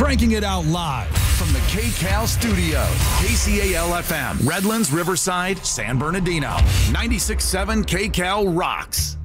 cranking it out live from the KCAL studio. KCAL FM, Redlands, Riverside, San Bernardino. 96.7 KCAL rocks.